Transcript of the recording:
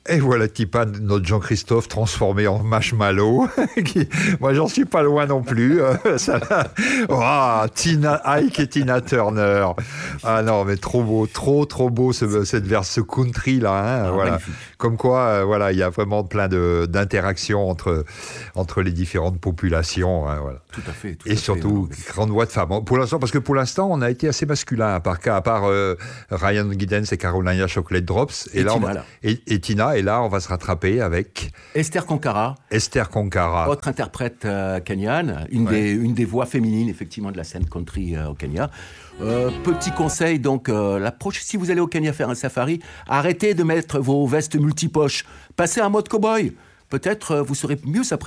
Et voilà Tipa, notre Jean-Christophe transformé en marshmallow. Moi, j'en suis pas loin non plus. Ike et Tina Turner. Ah non, mais trop beau, trop beau ce country là. Voilà. Comme quoi, il y a vraiment plein d'interactions entre les différentes populations. Voilà. Tout à fait. Et surtout, grande voix de femme. Pour l'instant, on a été assez masculin, à part Ryan Giddens et Carolina Chocolate Drops. Et Tina. Et là, on va se rattraper avec Esther Konkara. Autre interprète kenyane, une des voix féminines, effectivement, de la scène country au Kenya. Petit conseil, donc, si vous allez au Kenya faire un safari, arrêtez de mettre vos vestes multipoches. Passez en mode cow-boy. Peut-être vous serez mieux apprécié.